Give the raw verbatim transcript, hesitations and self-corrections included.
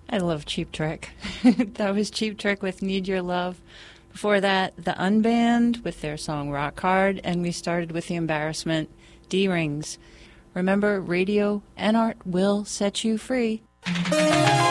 I love Cheap Trick. That was Cheap Trick with Need Your Love. Before that, The Unband with their song Rock Hard, and we started with The Embarrassment, D-Rings. Remember, radio and art will set you free.